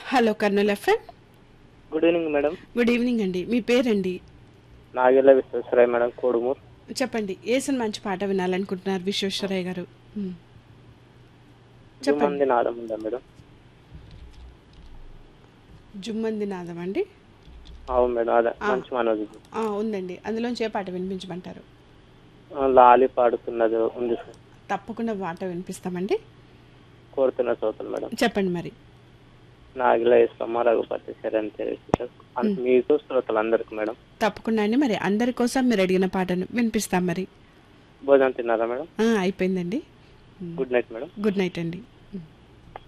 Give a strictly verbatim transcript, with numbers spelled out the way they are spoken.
Hello Kurnool FM. Good evening madam. Good evening అండి. మీ పేరండి? Nagella Visvesvaraya madam, Kodumur. చెప్పండి. ఏ సినిమా మంచి పాట వినాలనుకుంటున్నారు విశ్వేశ్వరయ్య గారు? మ్, చెప్పండి. జుమ్మంది నాదం ఉందా మేడం? జుమ్మంది నాదం అండి. అవును మేడం, అదే ఆ, మంచి మనోజ్. ఆ, ఉందండి. అందులోంచి ఏ పాట వినిపించమంటారు? ఆ, లాలి పాడుతున్నది ఉంది సార్. తప్పకుండా పాట వినిపిస్తామండి. కోరుతున్న చదువుతాను మేడం. చెప్పండి మరి. నాగిల ఇస్లమ్మ రఘుపతి శరణ్ తెలిసి సార్. అన్- మ్, మీకు శ్రోతలందరికి మేడం. తప్పకుండా అండి. మరి అందరి కోసం మీరు అడిగిన పాటను వినిపిస్తాం మరి. భోజనం తిన్నారా మేడం? ఆ, అయిపోయిందండి. మ్, good night madam. Good night అండి.